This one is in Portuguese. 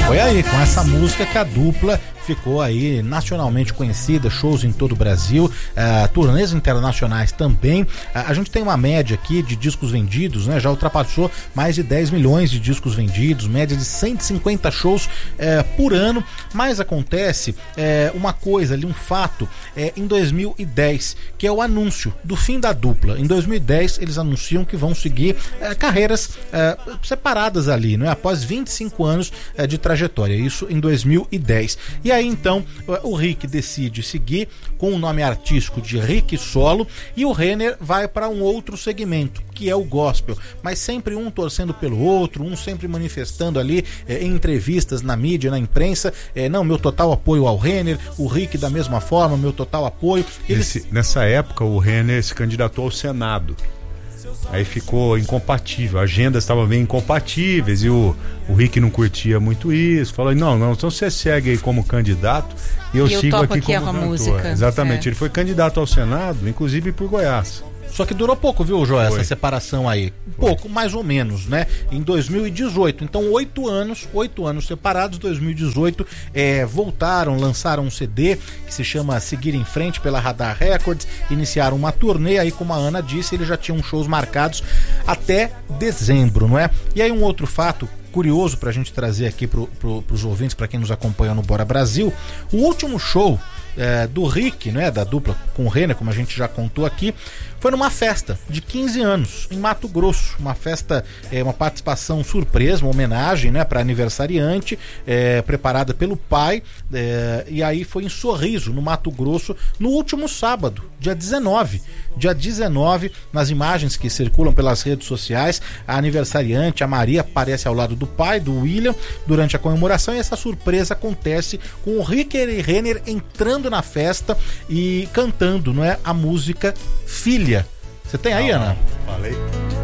Foi aí, com essa música que a dupla ficou aí nacionalmente conhecida, shows em todo o Brasil, turnês internacionais também. A gente tem uma média aqui de discos vendidos, né? Já ultrapassou mais de 10 milhões de discos vendidos, média de 150 shows por ano. Mas acontece uma coisa ali, um fato, em 2010, que é o anúncio do fim da dupla. Em 2010 eles anunciam que vão seguir carreiras separadas ali, né? Após 25 anos de trajetória, isso em 2010. E aí então o Rick decide seguir com o nome artístico de Rick Solo, e o Renner vai para um outro segmento, que é o gospel, mas sempre um torcendo pelo outro, um sempre manifestando ali em entrevistas na mídia, na imprensa, não, meu total apoio ao Renner, o Rick da mesma forma, meu total apoio. Nessa época o Renner se candidatou ao Senado. Aí ficou incompatível, agendas estavam bem incompatíveis e o Rick não curtia muito isso. Falou: não, então você segue aí como candidato e eu sigo aqui como cantor. Música. Exatamente, ele foi candidato ao Senado, inclusive por Goiás. Só que durou pouco, viu, João, essa separação aí? Pouco, mais ou menos, né? Em 2018, então 8 anos separados. 2018 voltaram, lançaram um CD que se chama Seguir em Frente pela Radar Records, iniciaram uma turnê, aí como a Ana disse, eles já tinham shows marcados até dezembro, não é? E aí um outro fato curioso pra gente trazer aqui pros ouvintes, pra quem nos acompanha no Bora Brasil, o último show do Rick, né, da dupla com o Renner, como a gente já contou aqui, foi numa festa de 15 anos em Mato Grosso, uma festa, uma participação surpresa, uma homenagem, né, para aniversariante, preparada pelo pai, e aí foi em Sorriso, no Mato Grosso, no último sábado, dia 19, nas imagens que circulam pelas redes sociais, a aniversariante, a Maria, aparece ao lado do pai, do William, durante a comemoração, e essa surpresa acontece com o Rick e Renner entrando na festa e cantando, não é, a música Filha. Você tem aí, Ana? Falei.